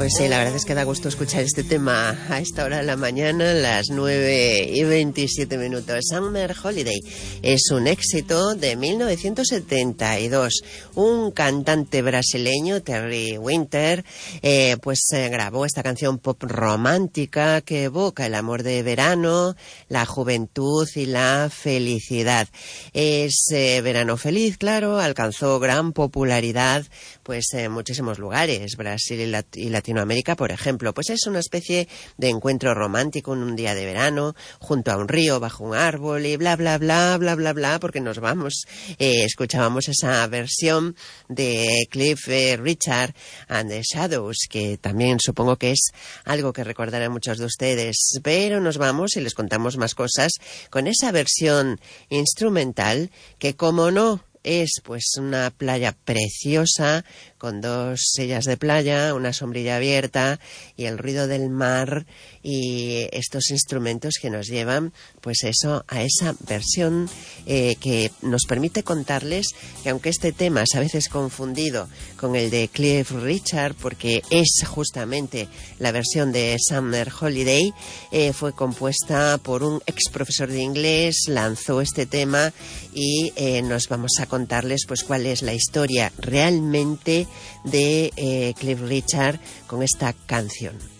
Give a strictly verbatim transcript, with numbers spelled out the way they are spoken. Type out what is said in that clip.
Pues sí, la verdad es que da gusto escuchar este tema a esta hora de la mañana, las nueve y veintisiete minutos. Summer Holiday es un éxito de mil novecientos setenta y dos. Un cantante brasileño, Terry Winter, eh, pues eh, grabó esta canción pop romántica que evoca el amor de verano, la juventud y la felicidad. Es eh, verano feliz, claro, alcanzó gran popularidad pues en muchísimos lugares, Brasil y, Lat- y Latinoamérica, por ejemplo. Pues es una especie de encuentro romántico en un día de verano, junto a un río, bajo un árbol y bla, bla, bla, bla, bla, bla, porque nos vamos. Eh, escuchábamos esa versión de Cliff eh, Richard and the Shadows, que también supongo que es algo que recordarán muchos de ustedes, pero nos vamos y les contamos más cosas con esa versión instrumental que, como no, es pues una playa preciosa con dos sillas de playa, una sombrilla abierta y el ruido del mar y estos instrumentos que nos llevan pues eso a esa versión eh, que nos permite contarles que aunque este tema es a veces confundido con el de Cliff Richard porque es justamente la versión de Summer Holiday, eh, fue compuesta por un ex profesor de inglés, lanzó este tema y eh, nos vamos a contarles pues cuál es la historia realmente de eh, Cliff Richard con esta canción.